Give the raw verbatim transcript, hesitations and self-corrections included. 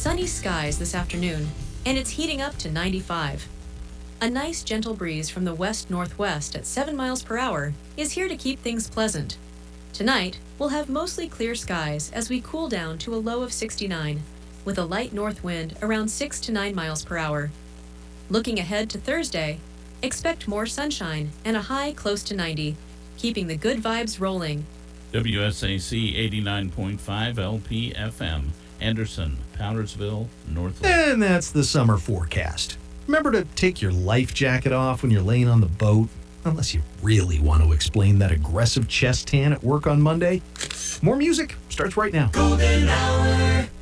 Sunny skies this afternoon, and it's heating up to ninety-five. A nice gentle breeze from the west-northwest at seven miles per hour is here to keep things pleasant. Tonight, we'll have mostly clear skies as we cool down to a low of sixty-nine, with a light north wind around six to nine miles per hour. Looking ahead to Thursday, expect more sunshine and a high close to ninety, keeping the good vibes rolling. W S A C eighty-nine point five L P F M, Anderson, Powdersville, Northwest. And that's the summer forecast. Remember to take your life jacket off when you're laying on the boat, unless you really want to explain that aggressive chest tan at work on Monday. More music starts right now. Golden Hour.